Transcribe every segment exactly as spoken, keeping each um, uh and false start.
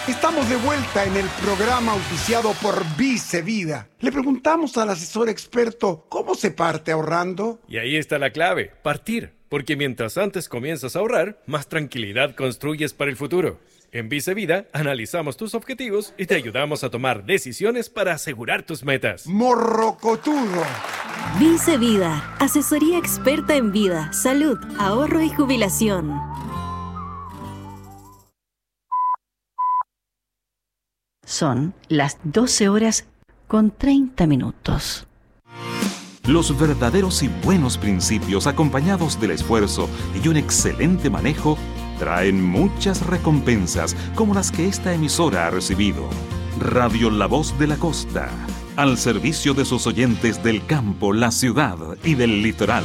Estamos de vuelta en el programa auspiciado por Vice Vida. Le preguntamos al asesor experto cómo se parte ahorrando. Y ahí está la clave, partir. Porque mientras antes comienzas a ahorrar, más tranquilidad construyes para el futuro. En Vice Vida analizamos tus objetivos y te ayudamos a tomar decisiones para asegurar tus metas. Morrocotudo. Vice Vida, asesoría experta en vida, salud, ahorro y jubilación. Son las doce horas con treinta minutos. Los verdaderos y buenos principios, acompañados del esfuerzo y un excelente manejo, traen muchas recompensas como las que esta emisora ha recibido. Radio La Voz de la Costa, al servicio de sus oyentes del campo, la ciudad y del litoral.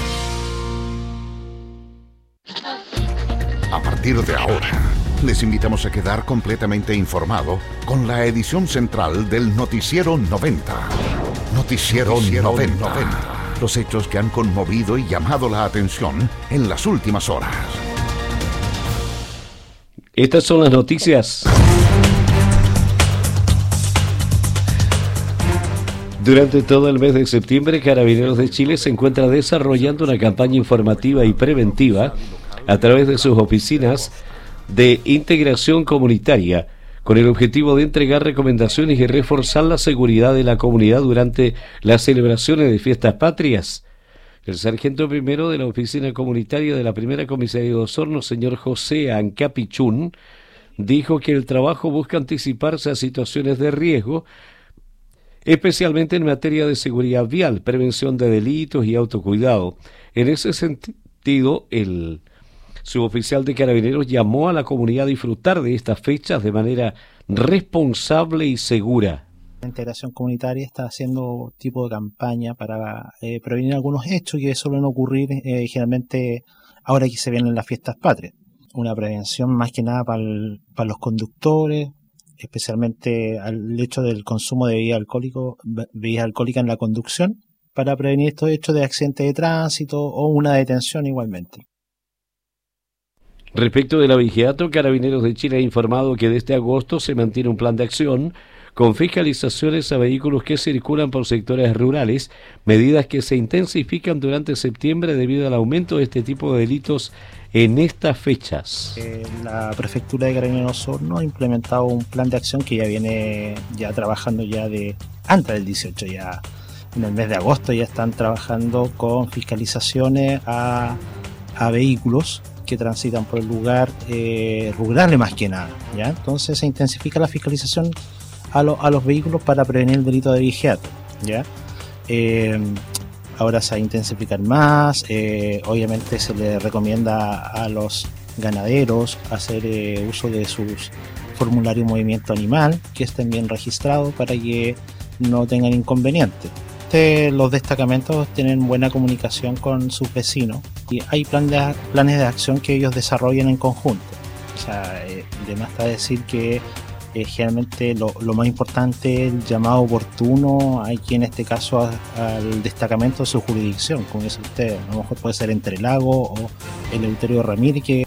A partir de ahora, les invitamos a quedar completamente informado con la edición central del Noticiero noventa. Noticiero, Noticiero noventa. noventa. Los hechos que han conmovido y llamado la atención en las últimas horas. Estas son las noticias. Durante todo el mes de septiembre, Carabineros de Chile se encuentra desarrollando una campaña informativa y preventiva a través de sus oficinas de integración comunitaria, con el objetivo de entregar recomendaciones y reforzar la seguridad de la comunidad durante las celebraciones de fiestas patrias. El sargento primero de la oficina comunitaria de la primera comisaría de Osorno, señor José Ancapichún, dijo que el trabajo busca anticiparse a situaciones de riesgo, especialmente en materia de seguridad vial, prevención de delitos y autocuidado. En ese sentido, el suboficial de Carabineros llamó a la comunidad a disfrutar de estas fechas de manera responsable y segura. La integración comunitaria está haciendo tipo de campaña para eh, prevenir algunos hechos que suelen ocurrir eh, generalmente ahora que se vienen las fiestas patrias. Una prevención más que nada para, el, para los conductores, especialmente al hecho del consumo de bebidas alcohólico, bebidas alcohólicas en la conducción, para prevenir estos hechos de accidente de tránsito o una detención igualmente. Respecto del abigeato, Carabineros de Chile ha informado que desde agosto se mantiene un plan de acción con fiscalizaciones a vehículos que circulan por sectores rurales, medidas que se intensifican durante septiembre debido al aumento de este tipo de delitos en estas fechas. Eh, la Prefectura de Carabineros Osorno ha implementado un plan de acción que ya viene ya trabajando ya de antes del dieciocho, ya en el mes de agosto ya están trabajando con fiscalizaciones a, a vehículos que transitan por el lugar eh, rurales más que nada, ¿ya? Entonces se intensifica la fiscalización a, lo, a los vehículos para prevenir el delito de abigeato, ¿ya? Eh, ahora se va a intensificar más, eh, obviamente se le recomienda a los ganaderos hacer eh, uso de sus formularios de movimiento animal, que estén bien registrados para que no tengan inconvenientes. Los destacamentos tienen buena comunicación con sus vecinos y hay plan de, planes de acción que ellos desarrollan en conjunto. O sea, eh, de más está decir que eh, generalmente lo, lo más importante es el llamado oportuno, aquí en este caso a, al destacamento de su jurisdicción, como dice usted, a lo mejor puede ser Entre Lagos o Eleuterio Ramírez, que